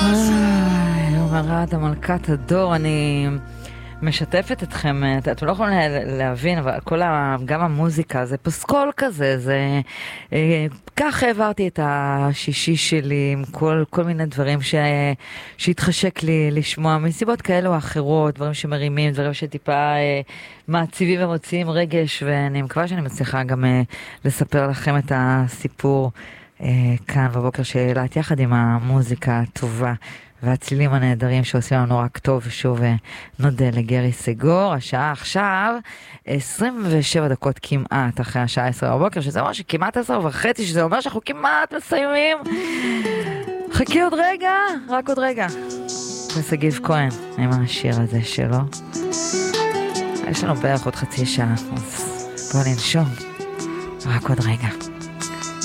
אומרת המלכת הדור, אני משתפת אתכם, אתם לא יכולים להבין, אבל גם המוזיקה זה פסקול כזה, זה כך העברתי את השישי שלי עם כל מיני דברים שהתחשק לי לשמוע מסיבות כאלה או אחרות, דברים שמרימים, דברים שטיפה מעציבים ומוציאים רגש, ואני מקווה שאני מצליחה גם לספר לכם את הסיפור כאן בבוקר שאלת יחד עם המוזיקה הטובה והצלילים הנהדרים שעושים לנו רק טוב. ושוב נודה לגרי סגור. השעה עכשיו 27 דקות כמעט אחרי השעה 10 בבוקר, שזה אומר שכמעט 10:30, שזה אומר שאנחנו כמעט מסיימים. חכי עוד רגע, רק עוד רגע. וסגיב כהן עם השיר הזה שלו. יש לנו בערך עוד חצי שעה, אז בוא ננשום. רק עוד רגע.